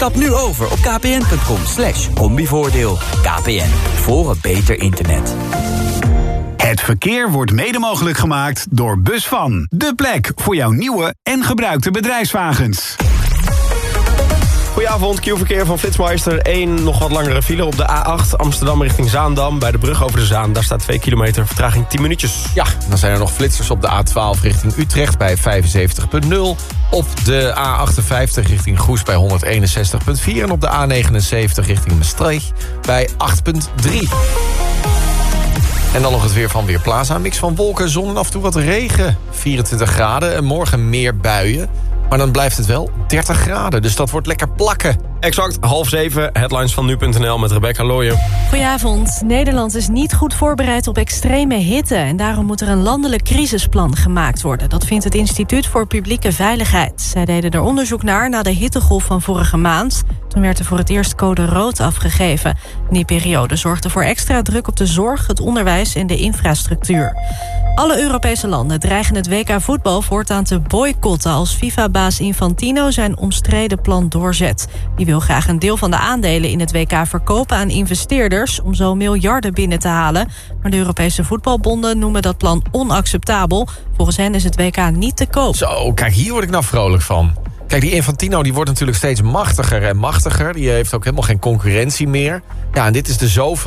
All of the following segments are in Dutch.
Stap nu over op kpn.com/combivoordeel. KPN, voor een beter internet. Het verkeer wordt mede mogelijk gemaakt door Busvan. De plek voor jouw nieuwe en gebruikte bedrijfswagens. Goedenavond, Q-verkeer van Flitsmeister. 1 nog wat langere file op de A8 Amsterdam richting Zaandam. Bij de brug over de Zaan, daar staat 2 kilometer, vertraging 10 minuutjes. Ja, dan zijn er nog flitsers op de A12 richting Utrecht bij 75.0. Op de A58 richting Goes bij 161.4. En op de A79 richting Maastricht bij 8.3. En dan nog het weer van Weerplaza. Een mix van wolken, zon en af en toe wat regen. 24 graden en morgen meer buien. Maar dan blijft het wel 30 graden, dus dat wordt lekker plakken. Exact, 6:30, headlines van nu.nl met Rebecca Looijen. Goedenavond. Nederland is niet goed voorbereid op extreme hitte en daarom moet er een landelijk crisisplan gemaakt worden. Dat vindt het Instituut voor Publieke Veiligheid. Zij deden er onderzoek naar na de hittegolf van vorige maand. Toen werd er voor het eerst code rood afgegeven. Die periode zorgde voor extra druk op de zorg, het onderwijs en de infrastructuur. Alle Europese landen dreigen het WK voetbal voortaan te boycotten als FIFA-baas Infantino zijn omstreden plan doorzet. Die wil graag een deel van de aandelen in het WK verkopen aan investeerders om zo miljarden binnen te halen. Maar de Europese voetbalbonden noemen dat plan onacceptabel. Volgens hen is het WK niet te koop. Zo, kijk, hier word ik nou vrolijk van. Kijk, die Infantino die wordt natuurlijk steeds machtiger en machtiger. Die heeft ook helemaal geen concurrentie meer. Ja, en dit is de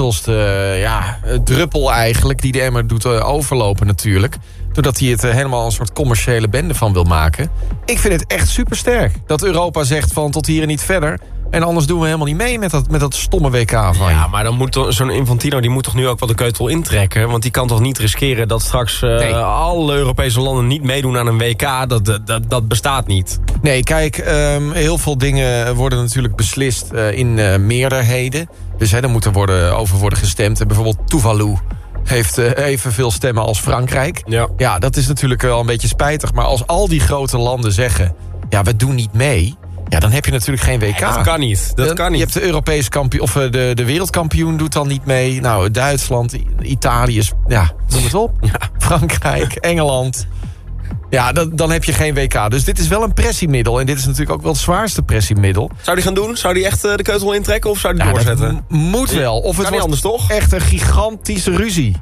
zoveelste druppel eigenlijk die de emmer doet overlopen natuurlijk. Doordat hij het helemaal een soort commerciële bende van wil maken. Ik vind het echt supersterk dat Europa zegt van tot hier en niet verder. En anders doen we helemaal niet mee met dat stomme WK van je. Ja, maar dan moet zo'n Infantino die moet toch nu ook wel de keutel intrekken? Want die kan toch niet riskeren dat straks alle Europese landen niet meedoen aan een WK? Dat bestaat niet. Nee, kijk, heel veel dingen worden natuurlijk beslist in meerderheden. Dus daar moet er over worden gestemd. En bijvoorbeeld Tuvalu heeft evenveel stemmen als Frankrijk. Ja, dat is natuurlijk wel een beetje spijtig. Maar als al die grote landen zeggen, ja, we doen niet mee, ja, dan heb je natuurlijk geen WK. Nee, dat kan niet. Je hebt de Europese kampioen, of de wereldkampioen doet dan niet mee. Nou, Duitsland, Italië, ja, noem het op. Ja. Frankrijk, Engeland. Ja, dan heb je geen WK. Dus dit is wel een pressiemiddel. En dit is natuurlijk ook wel het zwaarste pressiemiddel. Zou die gaan doen? Zou die echt de keutel intrekken of zou die doorzetten? Moet wel. Of het wordt anders, toch? Echt een gigantische ruzie.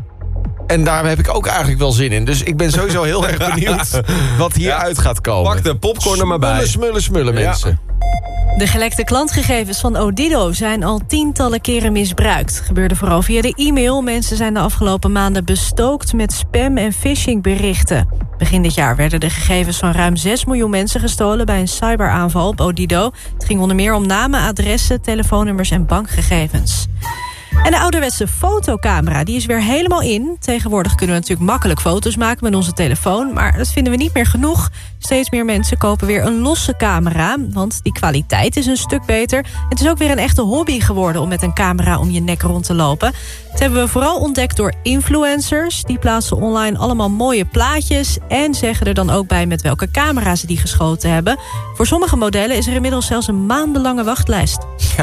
En daar heb ik ook eigenlijk wel zin in. Dus ik ben sowieso heel erg benieuwd wat hieruit gaat komen. Pak de popcorn er maar bij. Smullen, mensen. De gelekte klantgegevens van Odido zijn al tientallen keren misbruikt. Het gebeurde vooral via de e-mail. Mensen zijn de afgelopen maanden bestookt met spam- en phishingberichten. Begin dit jaar werden de gegevens van ruim 6 miljoen mensen gestolen bij een cyberaanval op Odido. Het ging onder meer om namen, adressen, telefoonnummers en bankgegevens. En de ouderwetse fotocamera, die is weer helemaal in. Tegenwoordig kunnen we natuurlijk makkelijk foto's maken met onze telefoon, maar dat vinden we niet meer genoeg. Steeds meer mensen kopen weer een losse camera, want die kwaliteit is een stuk beter. Het is ook weer een echte hobby geworden om met een camera om je nek rond te lopen. Dat hebben we vooral ontdekt door influencers. Die plaatsen online allemaal mooie plaatjes en zeggen er dan ook bij met welke camera ze die geschoten hebben. Voor sommige modellen is er inmiddels zelfs een maandenlange wachtlijst.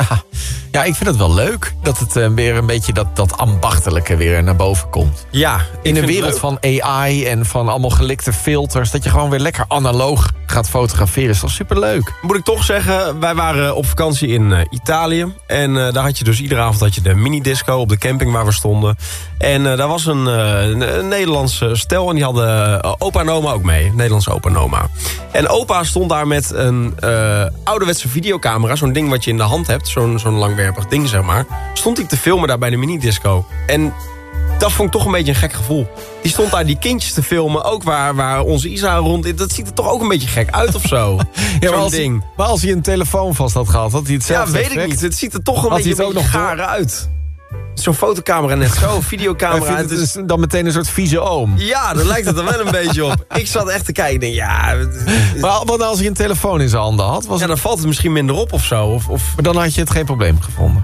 Ja, ik vind het wel leuk dat het weer een beetje dat ambachtelijke weer naar boven komt. Ja, in een wereld van AI en van allemaal gelikte filters, dat je gewoon weer lekker analoog gaat fotograferen, is toch superleuk. Moet ik toch zeggen, wij waren op vakantie in Italië. En daar had je dus iedere avond de minidisco op de camping waar we stonden. En daar was een Nederlandse stel en die hadden opa en oma ook mee. Nederlandse opa en oma. En opa stond daar met een ouderwetse videocamera, zo'n ding wat je in de hand hebt, zo'n langwerpig ding zeg maar. Stond hij te filmen daar bij de minidisco. En dat vond ik toch een beetje een gek gevoel. Die stond daar die kindjes te filmen, ook waar onze Isa rond. Dat ziet er toch ook een beetje gek uit of zo. Ja, maar als hij een telefoon vast had gehad, had hij hetzelfde weet ik niet. Het ziet er toch een beetje gaar uit. Zo'n fotocamera net zo, videocamera. Het is dan meteen een soort vieze oom. Ja, daar lijkt het er wel een beetje op. Ik zat echt te kijken en denk, ja. Maar wat als hij een telefoon in zijn handen had? Dan valt het misschien minder op of zo. Maar dan had je het geen probleem gevonden.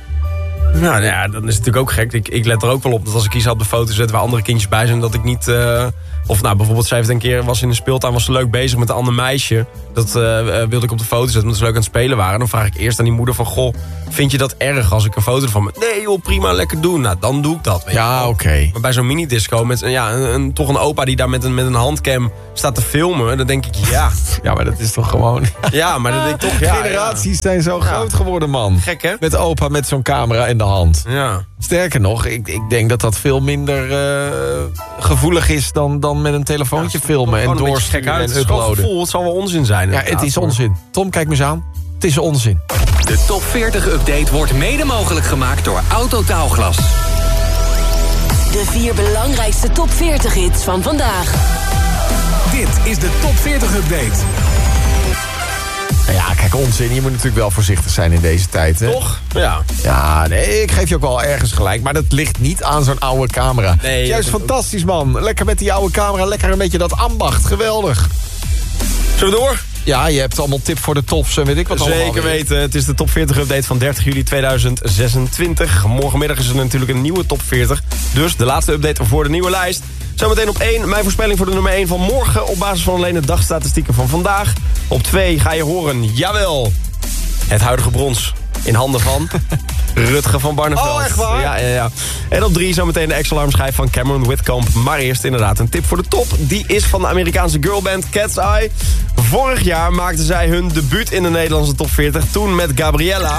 Nou ja, dan is het natuurlijk ook gek. Ik let er ook wel op dat als ik iets op de foto zet waar andere kindjes bij zijn, dat ik niet Of nou, bijvoorbeeld, ze heeft een keer was in een speeltuin, was ze leuk bezig met een ander meisje. Dat wilde ik op de foto zetten, omdat ze leuk aan het spelen waren. En dan vraag ik eerst aan die moeder van, goh, vind je dat erg als ik een foto ervan maak? Nee joh, prima, lekker doen. Nou, dan doe ik dat. Weet je wel. Oké. Maar bij zo'n minidisco, met toch een opa die daar met een handcam staat te filmen, dan denk ik, ja. Ja, maar dat is toch gewoon... Ja, maar dan denk ik toch, ja. Generaties zijn zo groot geworden, man. Gek, hè? Met opa met zo'n camera in de hand. Ja. Sterker nog, ik denk dat dat veel minder gevoelig is dan met een telefoontje filmen en doorsturen en uploaden. Het zal wel onzin zijn. Ja, het is onzin. Tom, kijk me eens aan. Het is onzin. De Top 40 Update wordt mede mogelijk gemaakt door Autotaalglas. De 4 belangrijkste top 40 hits van vandaag. Dit is de Top 40 Update. Nou ja, kijk, onzin. Je moet natuurlijk wel voorzichtig zijn in deze tijd, hè? Toch? Ja. Ja, nee, ik geef je ook wel ergens gelijk. Maar dat ligt niet aan zo'n oude camera. Nee, juist fantastisch, man. Lekker met die oude camera. Lekker een beetje dat ambacht. Geweldig. Zullen we door? Ja, je hebt allemaal tip voor de tops en weet ik wat allemaal. Zeker weten. Het is de Top 40 Update van 30 juli 2026. Morgenmiddag is er natuurlijk een nieuwe Top 40. Dus de laatste update voor de nieuwe lijst. Zometeen op 1, mijn voorspelling voor de nummer 1 van morgen... op basis van alleen de dagstatistieken van vandaag. Op 2 ga je horen, jawel, het huidige brons in handen van Rutger van Barneveld. Oh, echt waar? Ja. En op 3 zometeen de ex-alarmschijf van Cameron Whitcomb. Maar eerst inderdaad een tip voor de top. Die is van de Amerikaanse girlband Cat's Eye. Vorig jaar maakten zij hun debuut in de Nederlandse top 40. Toen met Gabriella.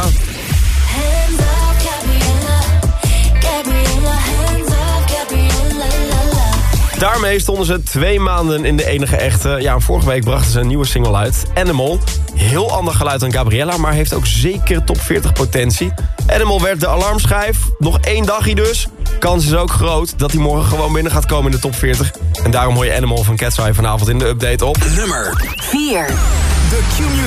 Daarmee stonden ze 2 maanden in de enige echte. Ja, vorige week brachten ze een nieuwe single uit. Animal. Heel ander geluid dan Gabriella, maar heeft ook zeker top 40 potentie. Animal werd de alarmschijf. Nog 1 dagje dus. Kans is ook groot dat hij morgen gewoon binnen gaat komen in de top 40. En daarom hoor je Animal van Cat's Eye vanavond in de update op. Nummer 4. De Q